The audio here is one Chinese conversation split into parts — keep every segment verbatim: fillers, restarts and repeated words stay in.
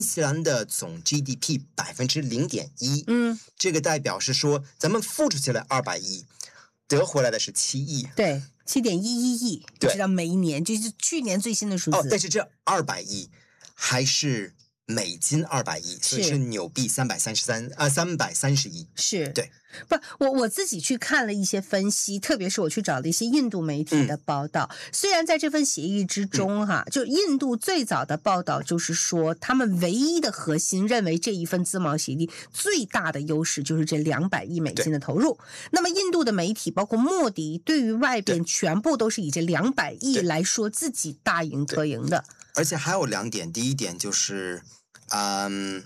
西兰的总 G D P 百分之零点一， 嗯， 这个代表是说咱们付出去了二百亿，得回来的是七亿， 对，七点一一亿，你对知道每一年就是去年最新的数字。 哦，但是这二百亿还是美金二百亿，所以是纽币三百三十三啊，三百三十亿。 是， 对， 不，我我自己去看了一些分析，特别是我去找了一些印度媒体的报道。嗯、虽然在这份协议之中，哈、嗯，就印度最早的报道就是说，他们唯一的核心认为这一份自贸协议最大的优势就是这两百亿美金的投入。那么，印度的媒体包括莫迪，对于外边全部都是以这两百亿来说自己大赢特赢的。 而且还有两点，第一点就是。嗯，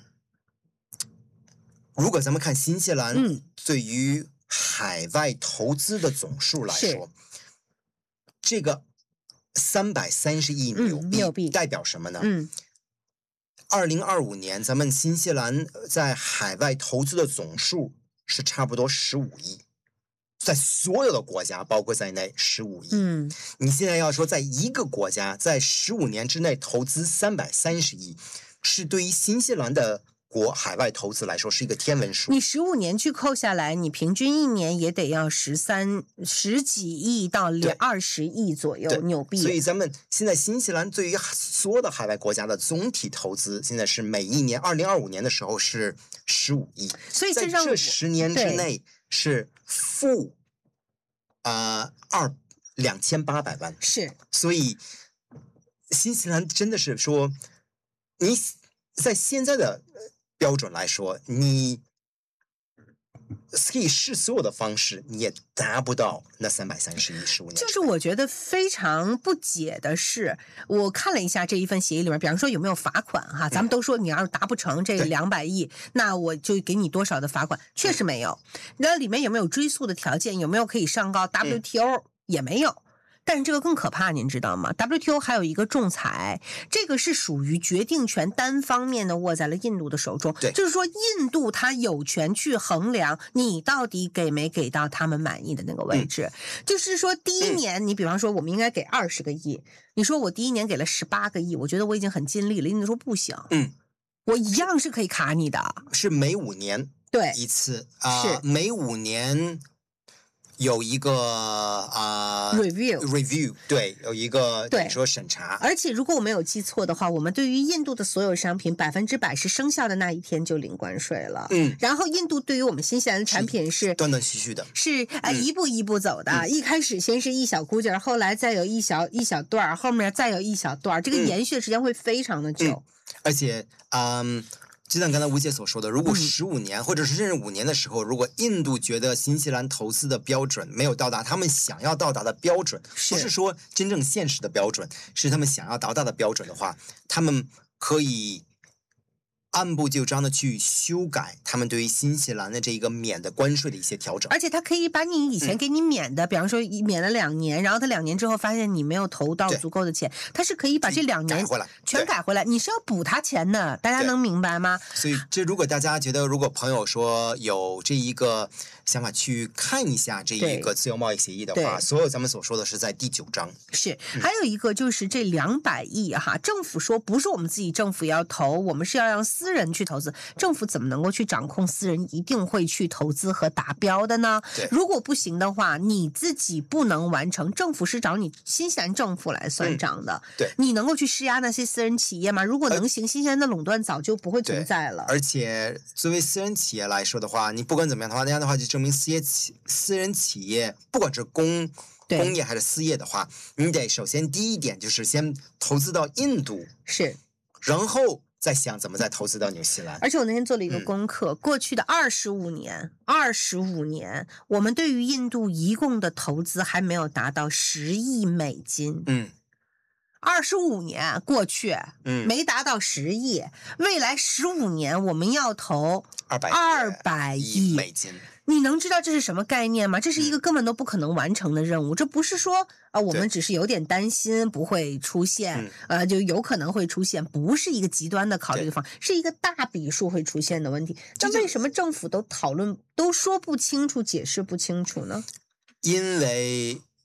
如果咱们看新西兰对于海外投资的总数来说，嗯、这个三百三十亿纽币、嗯、纽币代表什么呢？嗯，二零二五年咱们新西兰在海外投资的总数是差不多十五亿，在所有的国家包括在内十五亿。嗯，你现在要说在一个国家在十五年之内投资三百三十亿。是对于新西兰的国海外投资来说是一个天文数。 你十五年去扣下来，你平均一年也得要十三十几亿到二十亿左右纽币。 所以咱们现在新西兰对于所有的海外国家的总体投资，现在是每一年二零二五年的时候是十五亿， 所以在这十年之内是负啊二两千八百万。 是， 所以新西兰真的是说。你在现在的标准来说，你可以试所有的方式，你也达不到那三百三十亿十五年。 就是我觉得非常不解的是，我看了一下这一份协议里面，比方说有没有罚款哈？咱们都说你要是达不成这两百亿，那我就给你多少的罚款，确实没有。那里面有没有追诉的条件？有没有可以上告 W T O？、嗯、也没有。但是这个更可怕，您知道吗 ？W T O 还有一个仲裁，这个是属于决定权单方面的握在了印度的手中。 对， 就是说印度它有权去衡量你到底给没给到他们满意的那个位置。嗯、就是说第一年，嗯、你比方说我们应该给二十个亿，你说我第一年给了十八个亿，我觉得我已经很尽力了。印度说不行，嗯，我一样是可以卡你的， 是每五年对一次啊、呃，每五年。有一个啊、呃、 review review 对，有一个等于说审查。 而且如果我没有记错的话，我们对于印度的所有商品百分之百是生效的那一天就零关税了。嗯，然后印度对于我们新西兰的产品是断断续续的， 是呃、嗯、一步一步走的。嗯、一开始先是一小股件，后来再有一小一小段，后面再有一小段，这个延续的时间会非常的久。 嗯、而且嗯。就像刚才吴姐所说的，如果十五年、嗯、或者是甚至五年的时候，如果印度觉得新西兰投资的标准没有到达他们想要到达的标准， 是不是说真正现实的标准，是他们想要达到的标准的话，他们可以按部就班的去修改他们对于新西兰的这一个免的关税的一些调整， 而且他可以把你以前给你免的，嗯、比方说免了两年，然后他两年之后发现你没有投到足够的钱，他是可以把这两年改回来， 全改回来，你是要补他钱的，大家能明白吗？ 所以这如果大家觉得，如果朋友说有这一个想法去看一下这一个自由贸易协议的话，所有咱们所说的是在第九章。 是，嗯、还有一个就是这两百亿哈，政府说不是我们自己政府要投，我们是要让私人去投资，政府怎么能够去掌控私人一定会去投资和达标的呢？如果不行的话，你自己不能完成，政府是找你新西兰政府来算账的。 嗯、对， 你能够去施压那些私人企业吗？如果能行，新西兰的垄断早就不会存在了。 而且作为私人企业来说的话，你不管怎么样的话，那样的话就证明私业企私人企业不管是公工业还是私业的话，你得首先第一点就是先投资到印度， 是， 然后再想怎么再投资到纽西兰。 而且我那天做了一个功课，嗯、过去的二十五年，二十五年，我们对于印度一共的投资还没有达到十亿美金。 嗯。 二十五年过去，嗯，没达到十亿，未来十五年我们要投二百二百亿美金。 你能知道这是什么概念吗？这是一个根本都不可能完成的任务。嗯、这不是说啊、呃，我们只是有点担心不会出现，呃，就有可能会出现，不是一个极端的考虑的方，是一个大笔数会出现的问题。那为什么政府都讨论都说不清楚、解释不清楚呢？ 因为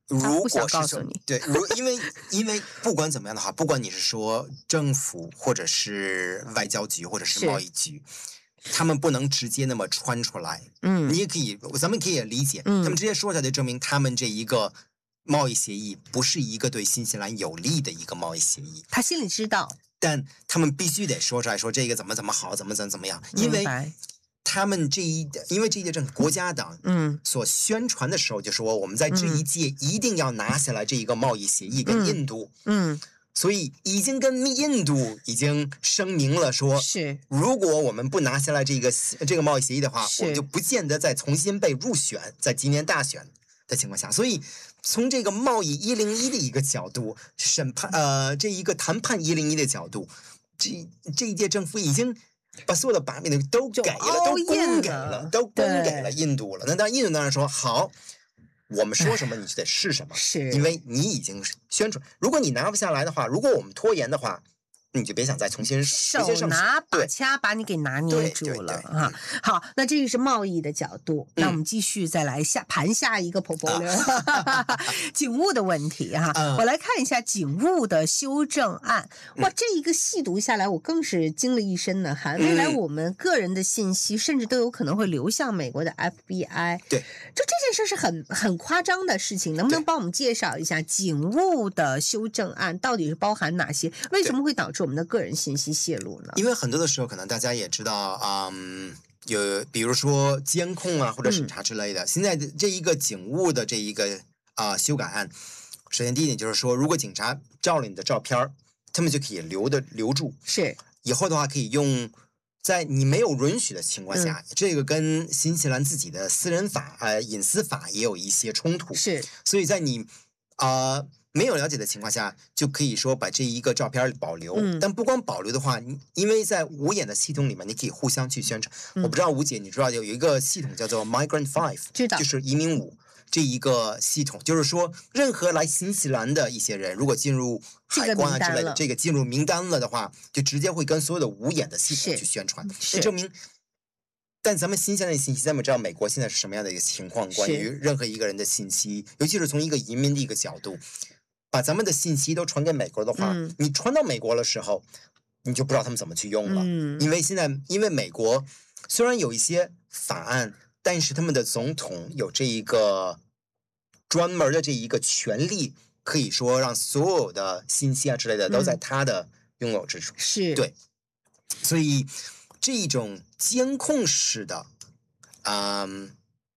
如果是说对，如因为因为不管怎么样的话，不管你是说政府或者是外交局或者是贸易局，他们不能直接那么穿出来。 嗯， 你也可以，咱们可以也理解，嗯、他们直接说出来就证明他们这一个贸易协议不是一个对新西兰有利的一个贸易协议。 他心里知道， 但他们必须得说出来说这个怎么怎么好，怎么怎么怎么样，因为。他们这一，因为这一届政府国家党，嗯，所宣传的时候就说，我们在这一届一定要拿下来这一个贸易协议跟印度，嗯，嗯所以已经跟印度已经声明了说， 是如果我们不拿下来这个这个贸易协议的话，我们就不见得再重新被入选，在今年大选的情况下，所以从这个贸易一零一的一个角度，审判呃这一个谈判一零一的角度，这这一届政府已经。把所有的把柄都给了，都供给了，都供给了印度了。那当然，印度当然说好，我们说什么你就得是什么， 是因为你已经宣传。如果你拿不下来的话，如果我们拖延的话，你就别想再重新手拿把掐把你给拿捏住了啊！好，那这个是贸易的角度，那我们继续再来下盘下一个 portfolio， 警务的问题哈。我来看一下警务的修正案，哇，这一个细读下来，我更是惊了一身呢哈。未来我们个人的信息甚至都有可能会流向美国的 F B I， 对， 就这件事是很很夸张的事情，能不能帮我们介绍一下警务的修正案到底是包含哪些？为什么会导致我们的个人信息泄露呢？ 因为很多的时候，可能大家也知道，嗯，有比如说监控啊或者审查之类的。嗯、现在这一个警务的这一个啊、呃、修改案，首先第一点就是说，如果警察照了你的照片，他们就可以留的留住。 是以后的话可以用，在你没有允许的情况下，嗯、这个跟新西兰自己的私人法呃隐私法也有一些冲突。 是， 所以在你啊。呃没有了解的情况下，就可以说把这一个照片保留。嗯、但不光保留的话，因为在五眼的系统里面，你可以互相去宣传。嗯、我不知道吴姐，你知道有一个系统叫做 Migrant Five， 知道， 就是移民五这一个系统，就是说任何来新西兰的一些人，如果进入海关啊之类的，这个进入名单了的话，就直接会跟所有的五眼的系统去宣传，这证明。但咱们新西兰的信息，咱们知道美国现在是什么样的一个情况？关于任何一个人的信息，尤其是从一个移民的一个角度。把咱们的信息都传给美国的话，嗯、你传到美国的时候，你就不知道他们怎么去用了。嗯、因为现在，因为美国虽然有一些法案，但是他们的总统有这一个专门的这一个权利，可以说让所有的信息啊之类的都在他的拥有之处。 嗯、是对，所以这一种监控式的，嗯，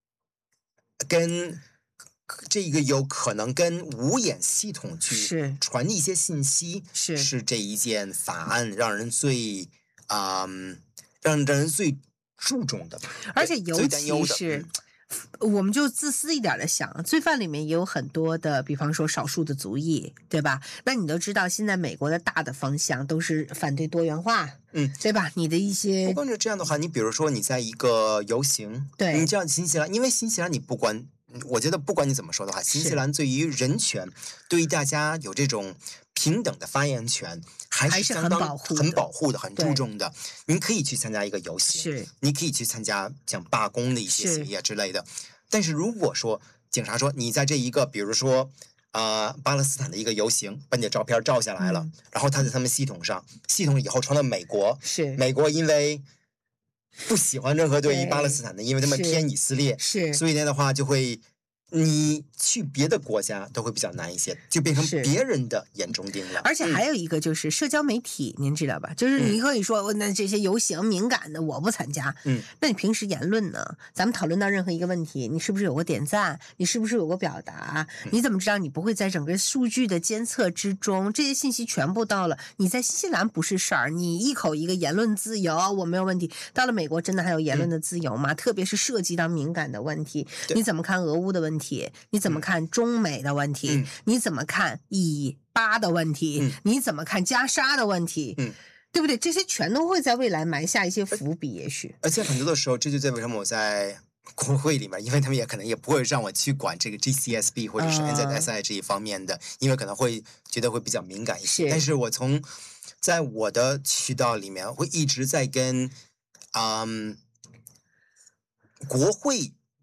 跟。这个有可能跟五眼系统去传一些信息， 是是这一件法案让人最啊、嗯，让人最注重的吧。 而且尤其是，嗯、我们就自私一点的想，罪犯里面也有很多的，比方说少数的族裔，对吧？那你都知道，现在美国的大的方向都是反对多元化， 嗯， 对吧？你的一些， 不光是这样的话，你比如说你在一个游行， 对， 你知道新西兰，因为新西兰你不管。我觉得不管你怎么说的话，新西兰对于人权，对于大家有这种平等的发言权，还是相当很保护的、很注重的。您可以去参加一个游行， 是， 你可以去参加像罢工的一些协议之类的。但是如果说警察说你在这一个，比如说啊、呃、巴勒斯坦的一个游行，把你的照片照下来了，嗯、然后他在他们系统上，系统以后传到美国， 是美国因为。不喜欢任何对于巴勒斯坦的，因为他们偏以色列， 是， 所以呢的话就会，你去别的国家都会比较难一些，就变成别人的眼中钉了。 而且还有一个就是社交媒体，嗯、您知道吧？就是你可以说，嗯、那这些游行敏感的我不参加， 嗯， 那你平时言论呢？咱们讨论到任何一个问题，你是不是有过点赞？你是不是有过表达？嗯、你怎么知道你不会在整个数据的监测之中，这些信息全部到了？你在新西兰不是事儿，你一口一个言论自由，我没有问题。到了美国，真的还有言论的自由吗？嗯、特别是涉及到敏感的问题，你怎么看俄乌的问题？你怎么看中美的问题？ 嗯、 你怎么看以巴的问题？ 嗯、 你怎么看加沙的问题？ 嗯、 对不对？这些全都会在未来埋下一些伏笔，也许。 而且很多的时候，这就在为什么我在国会里面，因为他们也可能也不会让我去管这个 G C S B 或者是 N Z S I 这一方面的，呃、因为可能会觉得会比较敏感一些。 是。 但是我从在我的渠道里面，会一直在跟嗯国会。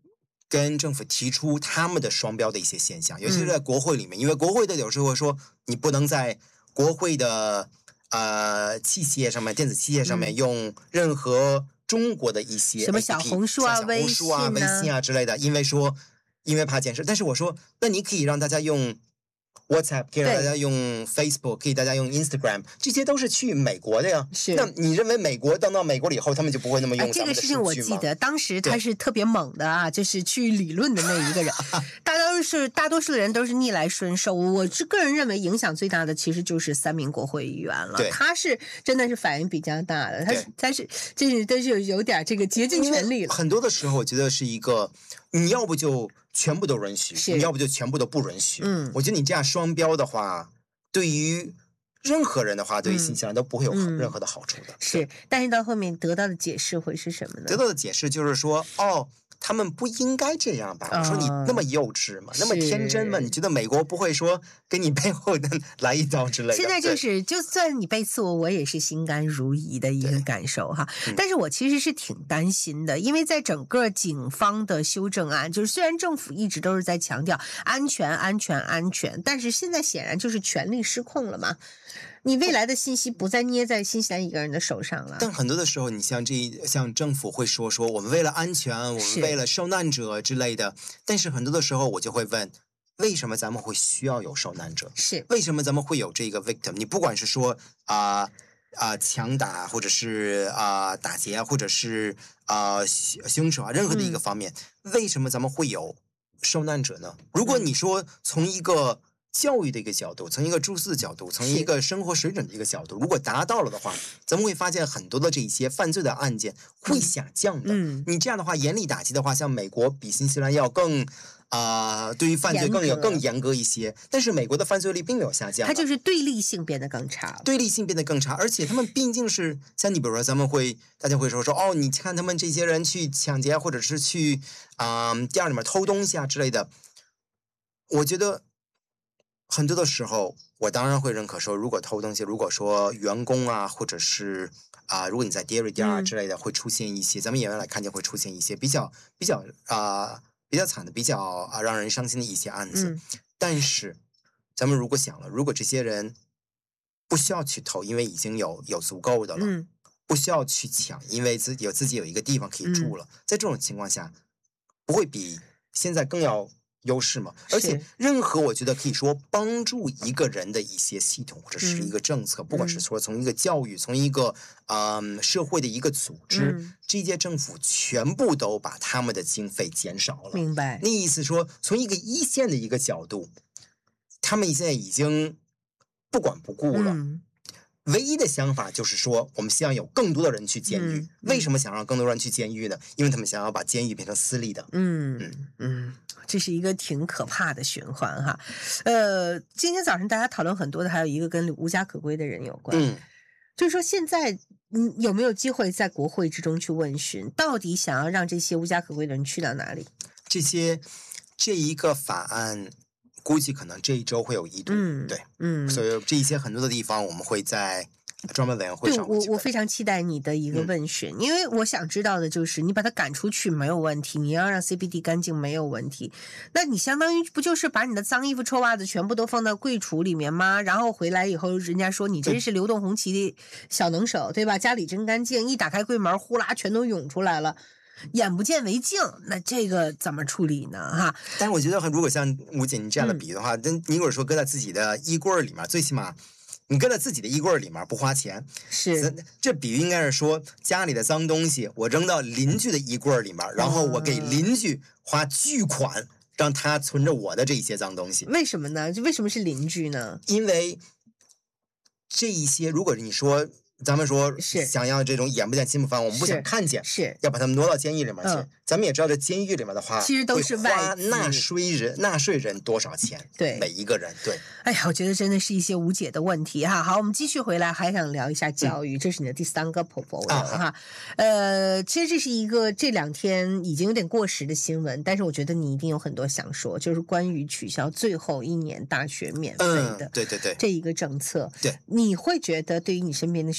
跟政府提出他们的双标的一些现象，尤其是在国会里面，嗯、因为国会的有时候会说你不能在国会的呃器械上面、电子器械上面用任何中国的一些 A P P， 什么小红书啊、 微信啊、微信啊之类的，因为说因为怕监视。但是我说，那你可以让大家用WhatsApp， 可以让大家用 Facebook， 可以大家用 Instagram， 这些都是去美国的呀。 是。 那你认为美国等到美国了以后，他们就不会那么用咱们的数据吗？ 这个事情我记得，当时他是特别猛的啊，就是去理论的那一个人。大多数大多数的人都是逆来顺受。我是个人认为，影响最大的其实就是三名国会议员了。他是真的是反应比较大的，他是他是这是都是有点这个竭尽全力了。 很多的时候，我觉得是一个，你要不就全部都允许，你要不就全部都不允许。嗯，我觉得你这样双标的话，对于任何人的话，对于新西兰都不会有任何的好处的。嗯、 是，但是到后面得到的解释会是什么呢？ 得到的解释就是说，哦。他们不应该这样吧？我说你那么幼稚嘛，那么天真嘛？你觉得美国不会说给你背后的来一刀之类的？ 现在就是，就算你背刺我，我也是心甘如饴的一个感受哈。但是我其实是挺担心的，因为在整个警方的修正案，就是虽然政府一直都是在强调安全、安全、安全，但是现在显然就是权力失控了嘛。你未来的信息不再捏在新西兰一个人的手上了。 但很多的时候，你像这像政府会说说我们为了安全，我们为了受难者之类的。但是很多的时候，我就会问，为什么咱们会需要有受难者？ 是为什么咱们会有这个 victim？ 你不管是说啊啊、呃呃、强打，或者是啊、呃、打劫，或者是啊、呃、凶手啊，任何的一个方面，嗯、为什么咱们会有受难者呢？如果你说从一个教育的一个角度，从一个住宿的角度，从一个生活水准的一个角度，如果达到了的话，咱们会发现很多的这些犯罪的案件会下降的。嗯，你这样的话严厉打击的话，像美国比新西兰要更啊、呃，对于犯罪更有更严格一些。但是美国的犯罪率并没有下降， 它就是对立性变得更差， 对立性变得更差，而且他们毕竟是像你比如说，咱们会大家会说说哦，你看他们这些人去抢劫或者是去啊、呃、店里面偷东西啊之类的，我觉得。很多的时候，我当然会认可说，如果偷东西，如果说员工啊，或者是啊、呃，如果你在 dairy 店啊之类的，嗯、会出现一些，咱们演员来看见会出现一些比较比较啊、呃、比较惨的、比较啊、呃、让人伤心的一些案子。嗯、但是，咱们如果想了，如果这些人不需要去偷，因为已经有有足够的了，嗯、不需要去抢，因为自己有自己有一个地方可以住了，嗯、在这种情况下，不会比现在更要。优势嘛，而且任何我觉得可以说帮助一个人的一些系统或者是一个政策，嗯、不管是说从一个教育，从一个嗯、呃、社会的一个组织，嗯、这届政府全部都把他们的经费减少了。 明白？ 那意思说，从一个一线的一个角度，他们现在已经不管不顾了。嗯唯一的想法就是说，我们希望有更多的人去监狱。嗯、为什么想让更多人去监狱呢？因为他们想要把监狱变成私立的。 嗯嗯嗯，这是一个挺可怕的循环哈。呃，今天早上大家讨论很多的，还有一个跟无家可归的人有关。嗯，就是说现在嗯有没有机会在国会之中去问询，到底想要让这些无家可归的人去到哪里？ 这些这一个法案。估计可能这一周会有一读，嗯、对，嗯，所以这一些很多的地方，我们会在专门委员会上。 对，我我非常期待你的一个问询，嗯、因为我想知道的就是，你把他赶出去没有问题，你要让 C B D 干净没有问题，那你相当于不就是把你的脏衣服、臭袜子全部都放到柜橱里面吗？然后回来以后，人家说你真是流动红旗的小能手，对吧？家里真干净，一打开柜门，呼啦全都涌出来了。眼不见为净，那这个怎么处理呢？哈， 但是我觉得，如果像吴姐你这样的比的话，那、嗯、你如果说搁在自己的衣柜里面，最起码你搁在自己的衣柜里面不花钱， 是这比喻应该是说家里的脏东西我扔到邻居的衣柜里面，然后我给邻居花巨款让他存着我的这一些脏东西。 为什么呢？为什么是邻居呢？ 因为这一些，如果你说。咱们说想要这种眼不见心不烦，我们不想看见， 是要把他们挪到监狱里面去。嗯、咱们也知道，这监狱里面的话， 其实都是花纳税人纳税人多少钱？ 对， 每一个人。对， 哎呀，我觉得真的是一些无解的问题哈。好，我们继续回来，还想聊一下教育，嗯、这是你的第三个 portfolio、啊、哈。呃，其实这是一个这两天已经有点过时的新闻，但是我觉得你一定有很多想说，就是关于取消最后一年大学免费的， 嗯、对对对， 这一个政策。 对， 你会觉得对于你身边的学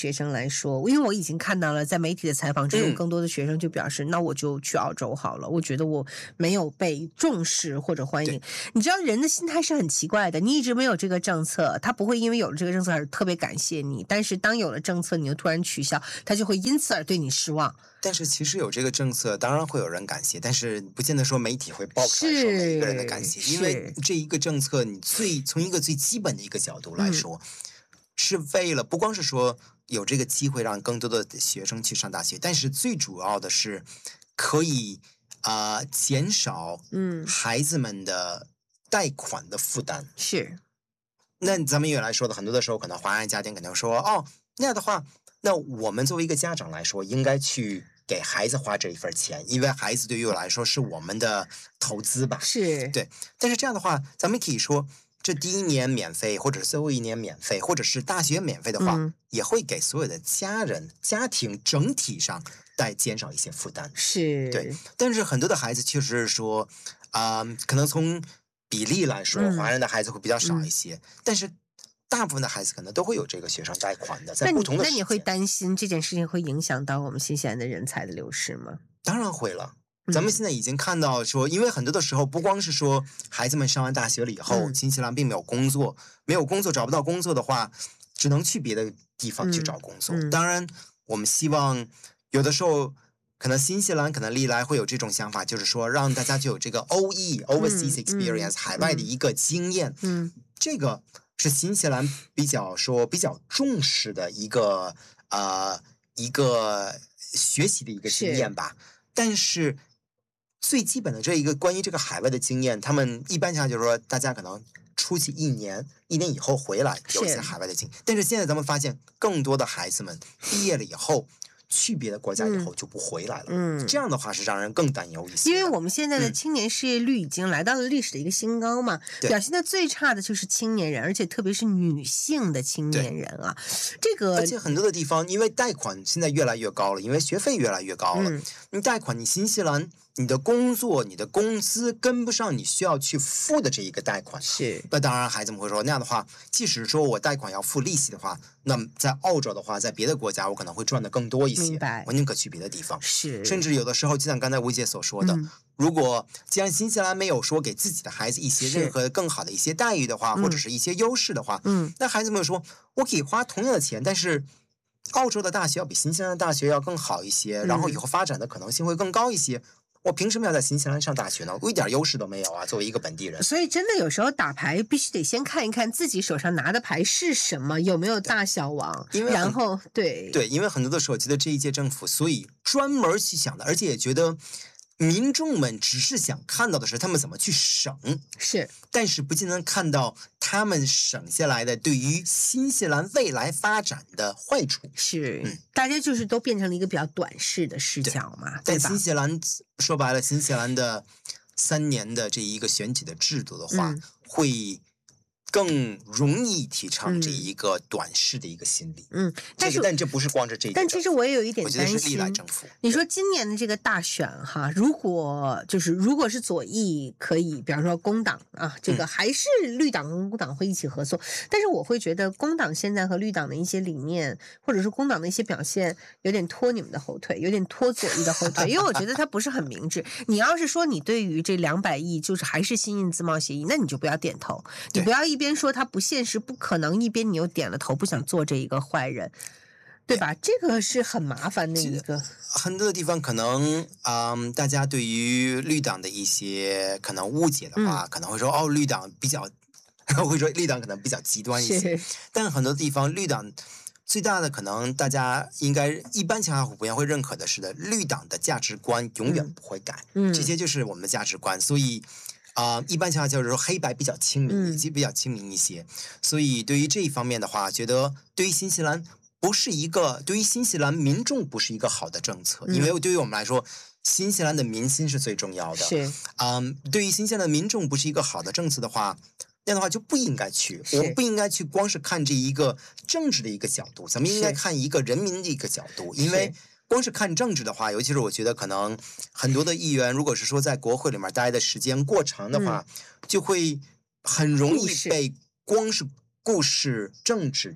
学生来说，因为我已经看到了在媒体的采访之中，更多的学生就表示，那我就去澳洲好了。我觉得我没有被重视或者欢迎。你知道人的心态是很奇怪的，你一直没有这个政策，他不会因为有了这个政策而特别感谢你，但是当有了政策，你又突然取消，他就会因此而对你失望。 但是其实有这个政策，当然会有人感谢，但是不见得说媒体会爆出来说每一个人的感谢，因为这一个政策，你最从一个最基本的一个角度来说，嗯、是为了不光是说有这个机会让更多的学生去上大学，但是最主要的是可以啊、呃、减少嗯孩子们的贷款的负担。 是， 那咱们原来说的很多的时候，可能华人家庭可能说哦那样的话。那我们作为一个家长来说，应该去给孩子花这一份钱，因为孩子对于我来说是我们的投资吧。 是， 对。但是这样的话，咱们可以说，这第一年免费，或者最后一年免费，或者是大学免费的话，嗯、也会给所有的家人、家庭整体上带减少一些负担。 是， 对。但是很多的孩子确实是说，啊、呃，可能从比例来说，嗯、华人的孩子会比较少一些，嗯、但是。大部分的孩子可能都会有这个学生贷款的，在不同的时间。 那你会担心这件事情会影响到我们新西兰的人才的流失吗？ 当然会了。咱们现在已经看到说，嗯、因为很多的时候，不光是说孩子们上完大学了以后，嗯、新西兰并没有工作，没有工作找不到工作的话，只能去别的地方去找工作。嗯嗯、当然，我们希望有的时候。可能新西兰可能历来会有这种想法，就是说让大家就有这个 O E overseas experience、嗯、海外的一个经验。 嗯， 这个是新西兰比较说比较重视的一个呃一个学习的一个经验吧。但是最基本的这一个关于这个海外的经验，他们一般情况就是说，大家可能出去一年，一年以后回来有一些海外的经验。但是现在咱们发现，更多的孩子们毕业了以后。去别的国家以后就不回来了，嗯，这样的话是让人更担忧一些。 因为我们现在的青年失业率已经来到了历史的一个新高嘛，嗯、表现的最差的就是青年人，而且特别是女性的青年人啊，这个而且很多的地方因为贷款现在越来越高了，因为学费越来越高了，嗯、你贷款，你新西兰你的工作、你的工资跟不上你需要去付的这一个贷款， 是。 那当然孩子们会说，那样的话，即使说我贷款要付利息的话，那么在澳洲的话，在别的国家我可能会赚的更多一些。 明白。 我宁可去别的地方。 是。 甚至有的时候，就像刚才吴姐所说的，嗯、如果既然新西兰没有说给自己的孩子一些任何更好的一些待遇的话，或者是一些优势的话， 嗯， 那孩子们说，我可以花同样的钱，但是澳洲的大学要比新西兰的大学要更好一些，嗯、然后以后发展的可能性会更高一些。我凭什么要在新西兰上大学呢？我一点优势都没有啊！作为一个本地人， 所以真的有时候打牌必须得先看一看自己手上拿的牌是什么，有没有大小王，然后对对，因为很多的时候，我觉得这一届政府所以专门去想的，而且也觉得民众们只是想看到的是他们怎么去省， 是， 但是不见得看到他们省下来的对于新西兰未来发展的坏处。 是，嗯、大家就是都变成了一个比较短视的视角嘛。 但新西兰说白了，新西兰的三年的这一个选举的制度的话，嗯、会更容易提倡这一个短视的一个心理。 嗯，但是、 这个、但这不是光是这一但其实我也有一点担心， 我觉得是历来政府。 你说今年的这个大选哈，如果就是如果是左翼可以，比方说工党啊，这个还是绿党跟工党会一起合作，嗯、但是我会觉得工党现在和绿党的一些理念，或者是工党的一些表现，有点拖你们的后腿，有点拖左翼的后腿，因为我觉得它不是很明智。你要是说你对于这两百亿就是还是新印自贸协议，那你就不要点头，你不要一边说它不现实、不可能，一边你又点了头，不想做这一个坏人。对吧？这个是很麻烦的一个。 很多的地方可能，嗯，大家对于绿党的一些可能误解的话，嗯、可能会说，哦，绿党比较，会说绿党可能比较极端一些。但很多地方，绿党最大的可能，大家应该一般情况下普遍会认可的是的，绿党的价值观永远不会改。 嗯， 这些就是我们的价值观，所以。啊、呃，一般情况下就是说黑白比较亲民，其实比较亲民一些，所以对于这一方面的话，觉得对于新西兰不是一个，对于新西兰民众不是一个好的政策，嗯、因为对于我们来说，新西兰的民心是最重要的。 是， 嗯，对于新西兰的民众不是一个好的政策的话，那样的话就不应该去，我们不应该去光是看这一个政治的一个角度，咱们应该看一个人民的一个角度，因为。光是看政治的话，尤其是我觉得可能很多的议员，如果是说在国会里面待的时间过长的话，嗯、就会很容易被光是故事政治，但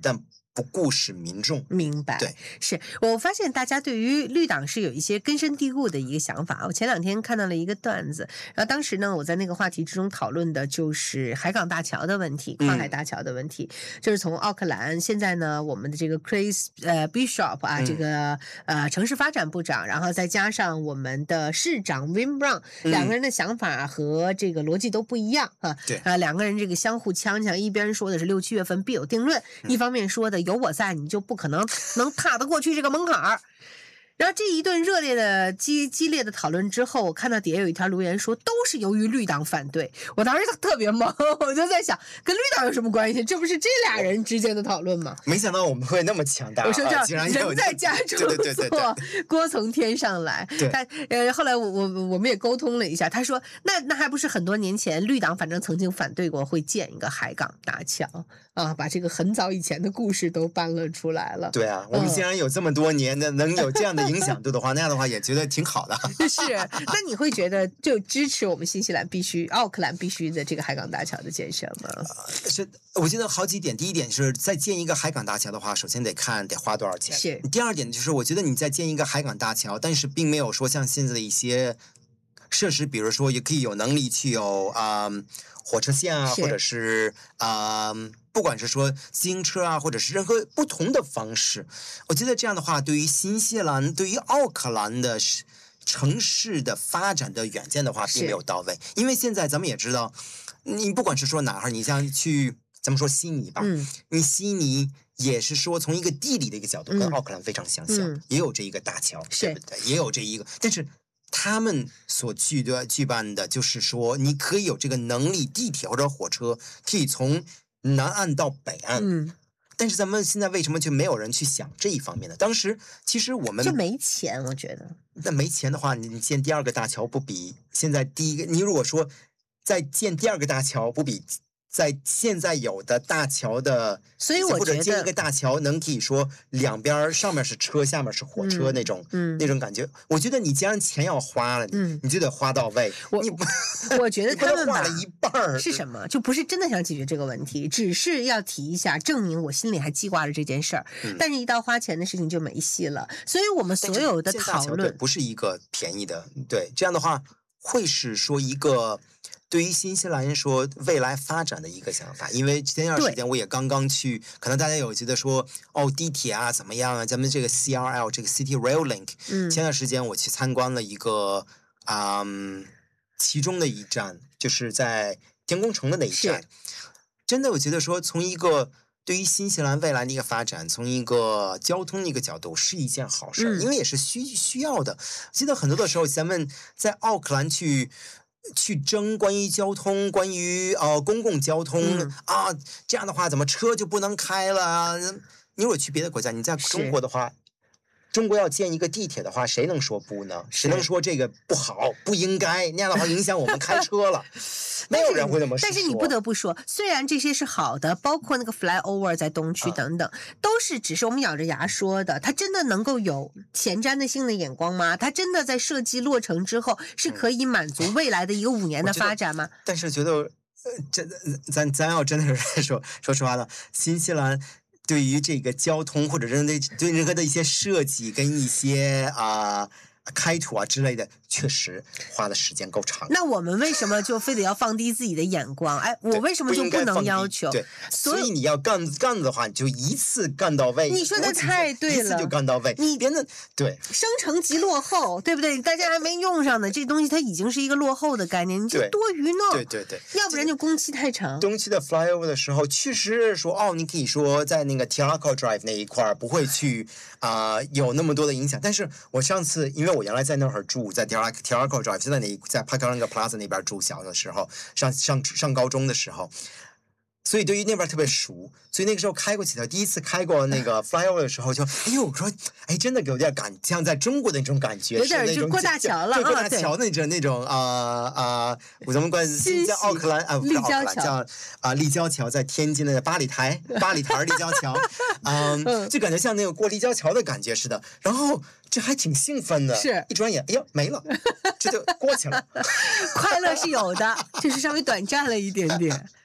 不顾视民众。 明白， 对， 是我发现大家对于绿党是有一些根深蒂固的一个想法。我前两天看到了一个段子，然后当时呢，我在那个话题之中讨论的就是海港大桥的问题，跨海大桥的问题，嗯、就是从奥克兰，现在呢，我们的这个 Chris 呃 Bishop 啊，嗯、这个呃城市发展部长，然后再加上我们的市长 Win Brown，嗯、两个人的想法和这个逻辑都不一样啊。 对啊，两个人这个相互呛呛，一边说的是六七月份必有定论，嗯、一方面说的有我在，你就不可能能踏得过去这个门槛儿。然后这一顿热烈的激激烈的讨论之后，我看到底下有一条留言说都是由于绿党反对。我当时特别懵，我就在想跟绿党有什么关系？这不是这俩人之间的讨论吗？ 没想到我们会那么强大。 我说这样人在家中坐，锅从天上来。他呃，后来我我我们也沟通了一下，他说那那还不是很多年前绿党反正曾经反对过会建一个海港大桥啊，把这个很早以前的故事都搬了出来了。 对啊，我们既然有这么多年的、嗯、能有这样的影响度的话，那样的话也觉得挺好的。 是，那你会觉得就支持我们新西兰必须、奥克兰必须的这个海港大桥的建设吗？ 呃、是，我觉得好几点。第一点是在建一个海港大桥的话，首先得看得花多少钱。 是。 第二点就是，我觉得你在建一个海港大桥，但是并没有说像现在的一些设施，比如说也可以有能力去有啊、呃、火车线啊，或者是啊。呃不管是说自行车啊，或者是任何不同的方式，我觉得这样的话，对于新西兰、对于奥克兰的城市的发展的远见的话，并没有到位。因为现在咱们也知道，你不管是说哪儿，你像去咱们说悉尼吧，嗯，你悉尼也是说从一个地理的一个角度，跟奥克兰非常相像，嗯、也有这一个大桥，对不对？也有这一个，但是他们所举的举办的就是说，你可以有这个能力，地铁或者火车可以从南岸到北岸，嗯，但是咱们现在为什么就没有人去想这一方面呢？当时其实我们就没钱，我觉得。 那没钱的话，你建第二个大桥不比现在第一个？你如果说再建第二个大桥，不比在现在有的大桥的， 所以我或者建一个大桥能可以说两边上面是车，下面是火车、嗯、那种，嗯，那种感觉。我觉得你既然钱要花了，嗯，你就得花到位。 我你我觉得他们花了一半是什么？就不是真的想解决这个问题，只是要提一下，证明我心里还记挂着这件事儿。嗯、但是，一到花钱的事情就没戏了。所以我们所有的讨论不是一个便宜的，对，这样的话会是说一个。对于新西兰人说未来发展的一个想法，因为前段时间我也刚刚去，可能大家有觉得说哦地铁啊怎么样啊，咱们这个 C R L 这个 City Rail Link，嗯，前段时间我去参观了一个啊、嗯，其中的一站就是在天宫城的那一站，真的我觉得说从一个对于新西兰未来的一个发展，从一个交通的一个角度是一件好事，嗯、因为也是需需要的。记得很多的时候，咱们在奥克兰去。去争关于交通，关于呃公共交通、嗯、啊，这样的话怎么车就不能开了？你如果去别的国家，你在中国的话，中国要建一个地铁的话，谁能说不呢？谁能说这个不好、不应该？那样的话影响我们开车了。没有人会这么说。 但是你不得不说，虽然这些是好的，包括那个 flyover 在东区等等，啊、都是只是我们咬着牙说的。它真的能够有前瞻的性的眼光吗？它真的在设计落成之后是可以满足未来的一个五年的发展吗？ 但是觉得，呃，这咱咱要真的是说说实话了，新西兰对于这个交通或者任何对任何的一些设计跟一些啊。呃开土啊之类的，确实花的时间够长。 那我们为什么就非得要放低自己的眼光？哎，我为什么就不能要求？ 对，所以你要干干的话，你就一次干到位。 你说的太对了， 一次就干到位。 你别的对， 生成即落后，对不对？大家还没用上呢，这东西它已经是一个落后的概念，你就多余呢。 对对对， 要不然就工期太长。 东区的 flyover 的时候，确实说哦，你可以说在那个 Tiaraco Drive 那一块不会去啊、呃、有那么多的影响。但是我上次因为我原来在那儿住，在 Tiaraco Drive 就在那在 Pakuranga Plaza 那边住，小的时候上上上高中的时候，所以对于那边特别熟，所以那个时候开过去的第一次开过那个 flyover 的时候就，哎呦，我说，哎，真的有点感像在中国的那种感觉， 有点就过大桥了， 对，过大桥那种那种啊啊，我咱们关新疆奥克兰啊，不是奥克兰叫啊立交桥，在天津的八里台八里台立交桥，嗯，就感觉像那个过立交桥的感觉似的，然后。这还挺兴奋的， 是一转眼，哎呀，没了，这就过去了。 快乐是有的，就是稍微短暂了一点点。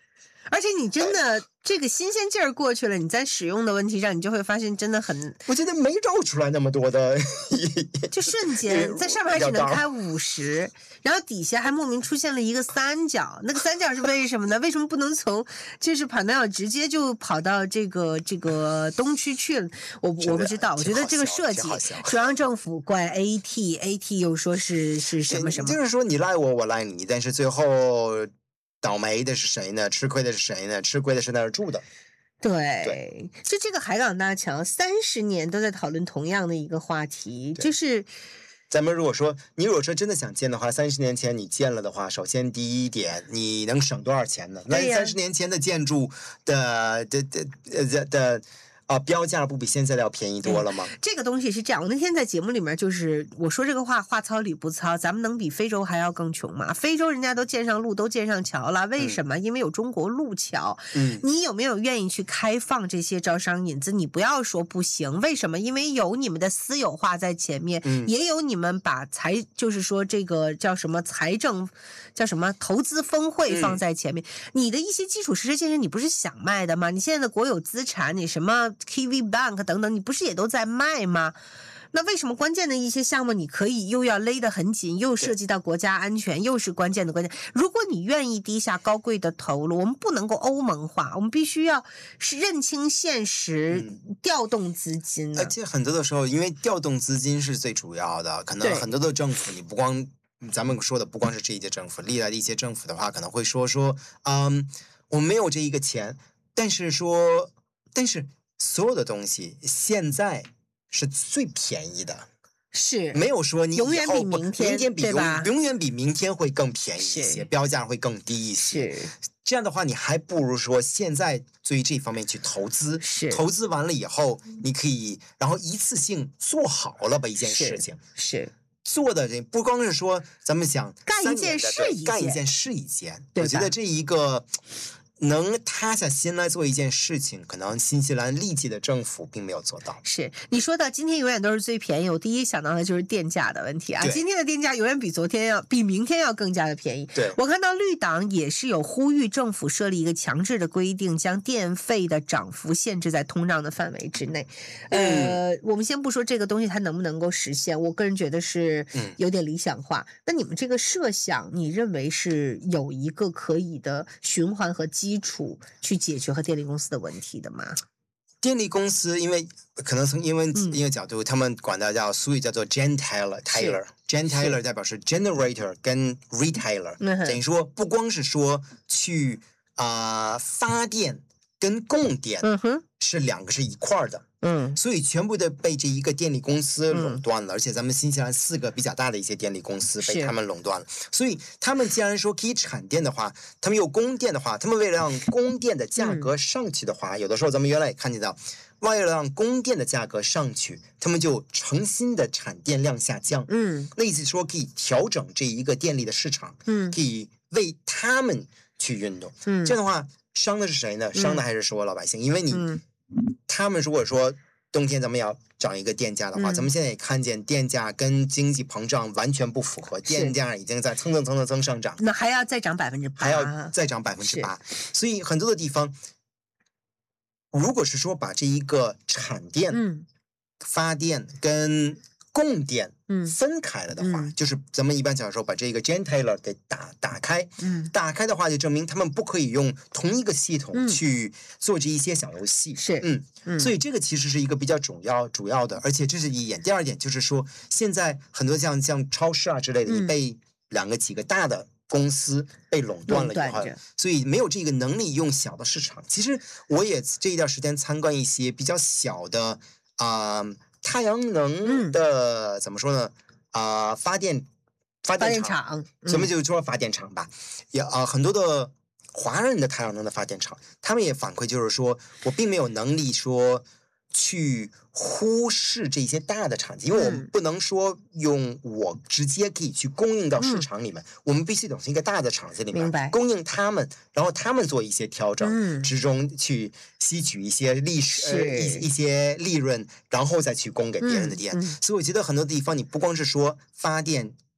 而且你真的这个新鲜劲儿过去了，你在使用的问题上，你就会发现真的很， 我觉得没照出来那么多的， 就瞬间在上面还只能开五十，然后底下还莫名出现了一个三角，那个三角是为什么呢？为什么不能从就是跑南岛直接就跑到这个这个东区去了？我我不知道，我觉得这个设计，中央政府怪 A T，A T 又说是是什么什么， 就是说你赖我，我赖你，但是最后倒霉的是谁呢？吃亏的是谁呢？吃亏的是那儿住的。 对， 对， 就这个海港大桥，三十年都在讨论同样的一个话题，就是咱们如果说你如果说真的想建的话，三十年前你建了的话，首先第一点，你能省多少钱呢？那三十年前的建筑的的的的的。啊，标价不比现在的要便宜多了吗？ 嗯、这个东西是这样，我那天在节目里面就是我说这个话话糙理不糙，咱们能比非洲还要更穷吗？非洲人家都建上路，都建上桥了，为什么？嗯、因为有中国路桥。 嗯， 你有没有愿意去开放这些招商引资？你不要说不行，为什么？因为有你们的私有化在前面， 嗯、 也有你们把财，就是说这个叫什么财政，叫什么投资峰会放在前面。嗯、你的一些基础设施建设，你不是想卖的吗？你现在的国有资产，你什么？K V Bank 等等，你不是也都在卖吗？那为什么关键的一些项目你可以又要勒得很紧，又涉及到国家安全，又是关键的关键？如果你愿意低下高贵的头颅，我们不能够欧盟化，我们必须要是认清现实，嗯、调动资金。 而且很多的时候，因为调动资金是最主要的，可能很多的政府，你不光咱们说的不光是这一届政府，历来的一些政府的话，可能会说说，嗯，我没有这一个钱，但是说，但是。所有的东西现在是最便宜的， 是没有说你永远比明天， 明天比对吧？ 永远比明天会更便宜一些，标价会更低一些。 是这样的话，你还不如说现在对于这方面去投资， 是投资完了以后，你可以然后一次性做好了吧一件事情， 是。是做的这不光是说咱们想干一件是一件， 干一件是一件，我觉得这一个。能塌下心来做一件事情，可能新西兰历届的政府并没有做到。 是你说到今天永远都是最便宜，我第一想到的就是电价的问题啊。今天的电价永远比昨天要比明天要更加的便宜。 对， 我看到绿党也是有呼吁政府设立一个强制的规定，将电费的涨幅限制在通胀的范围之内。 嗯、 呃，我们先不说这个东西它能不能够实现，我个人觉得是有点理想化。嗯、那你们这个设想，你认为是有一个可以的循环和基基础去解决和电力公司的问题的吗？ 电力公司因为可能从英文英文角度，嗯、他们管它叫俗语叫做 gentailer Taylor，gentailer 代表是 generator 跟 retailer， 嗯、 等于说不光是说去啊、呃、发电跟供电， 嗯哼， 是两个是一块儿的。 嗯， 所以全部的被这一个电力公司垄断了，嗯、而且咱们新西兰四个比较大的一些电力公司被他们垄断了。所以他们既然说可以产电的话，他们有供电的话，他们为了让供电的价格上去的话，嗯、有的时候咱们原来也看见到，为了让供电的价格上去，他们就诚心的产电量下降。 嗯， 那意思说可以调整这一个电力的市场， 嗯， 可以为他们去运动。 嗯， 这样的话，伤的是谁呢？伤的还是说老百姓，因为你。 嗯他们如果说冬天咱们要涨一个电价的话，嗯、咱们现在也看见电价跟经济膨胀完全不符合，电价已经在蹭蹭蹭蹭蹭上涨， 那还要再涨百分之八， 还要再涨百分之八，所以很多的地方，如果是说把这一个产电、 嗯、 发电跟供电分开了的话， 嗯、 就是咱们一般讲说把这个 gentailer 给打打开， 嗯、 打开的话就证明他们不可以用同一个系统去做这一些小游戏， 是， 嗯，嗯所以这个其实是一个比较主要主要的，而且这是一点。第二点就是说，现在很多像像超市啊之类的， 嗯、 你被两个几个大的公司被垄断了以后，所以没有这个能力用小的市场。其实我也这一段时间参观一些比较小的啊。呃太阳能的、嗯、怎么说呢？啊、呃，发电发电厂， 咱们就说发电厂吧。也啊、呃，很多的华人的太阳能的发电厂，他们也反馈就是说，我并没有能力说去忽视这些大的厂子，因为我们不能说用我直接可以去供应到市场里面，嗯、我们必须等一个大的厂子里面供应他们，然后他们做一些调整， 嗯、 之中去吸取一些利呃一一些利润，然后再去供给别人的电。 嗯嗯、 所以我觉得很多地方你不光是说发电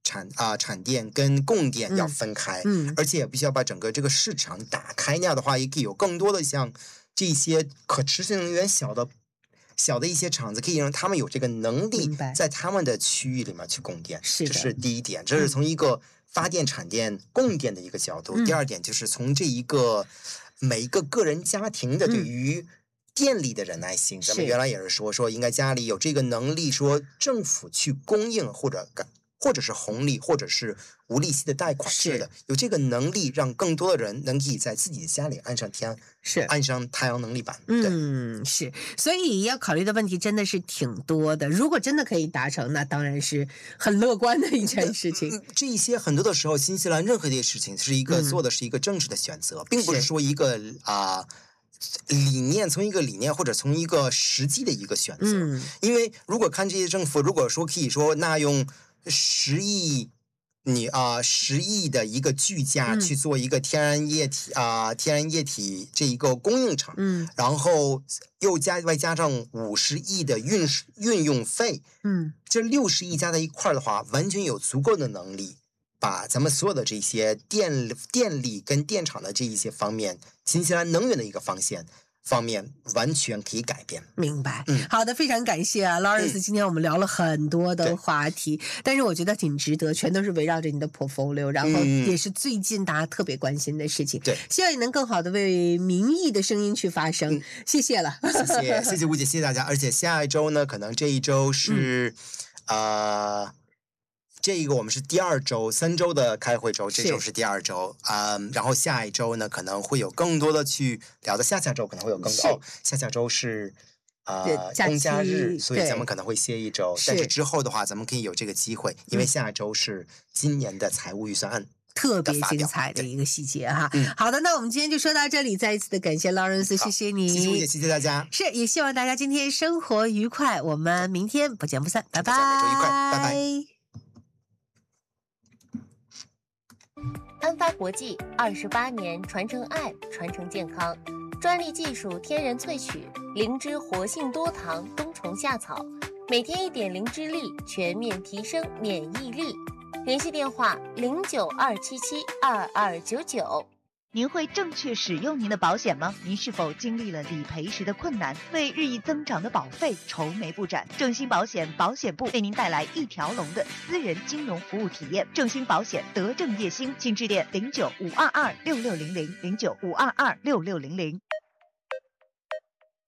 产啊、呃、产电跟供电要分开， 嗯， 而且也必须要把整个这个市场打开，那样的话也可以有更多的像这些可持续能源小的。小的一些厂子可以让他们有这个能力，在他们的区域里面去供电， 是这是第一点。这是从一个发电、产电、供电的一个角度。 嗯、 第二点就是从这一个每一个个人家庭的对于电力的忍耐性。嗯、咱们原来也是说说应该家里有这个能力，说政府去供应或者或者是红利，或者是无利息的贷款之类的，有这个能力，让更多的人能可以在自己的家里安上天， 是安上太阳能力板。 嗯，是，所以要考虑的问题真的是挺多的。如果真的可以达成，那当然是很乐观的一件事情。 嗯、这一些很多的时候，新西兰任何一件事情是一个、嗯、做的是一个政治的选择，并不是说一个啊。理念从一个理念或者从一个实际的一个选择，嗯、因为如果看这些政府，如果说可以说那用十亿你啊、呃、十亿的一个巨价去做一个天然液体啊、呃、天然液体这一个供应厂， 嗯， 然后又加外加上五十亿的运运用费， 嗯， 这六十亿加在一块的话，完全有足够的能力。把咱们所有的这些电电力跟电厂的这一些方面，新西兰能源的一个方向方面完全可以改变。 明白， 嗯， 好的，非常感谢啊 ，Lawrence，、嗯、今天我们聊了很多的话题，但是我觉得挺值得，全都是围绕着你的 portfolio， 然后也是最近大家特别关心的事情。 对， 希望你能更好的为民意的声音去发声。嗯、谢谢了， 谢谢，谢谢吴姐，谢谢大家。而且下一周呢，可能这一周是，嗯、呃。这一个我们是第二周，三周的开会周，这周是第二周啊、嗯。然后下一周呢，可能会有更多的去聊的，下下周可能会有更多。哦，下下周是啊、呃、公假日，所以咱们可能会歇一周。但是之后的话，咱们可以有这个机会，因为下周是今年的财务预算案。 特别精彩的一个细节哈、嗯，好的，那我们今天就说到这里，再一次的感谢 Lawrence， 谢谢你， 谢谢吴姐，谢谢大家， 是也希望大家今天生活愉快，我们明天不见不散，拜拜， 每周愉快，拜拜。 安发国际二十八年传承爱，传承健康，专利技术天然萃取，灵芝活性多糖冬虫夏草，每天一点灵芝粒，全面提升免疫力。联系电话零九二七七二二九九。 您会正确使用您的保险吗？您是否经历了理赔时的困难，为日益增长的保费愁眉不展？正兴保险保险部为您带来一条龙的私人金融服务体验。正兴保险德正叶兴，请致电零九五二二六六零零零九五二二六六零零。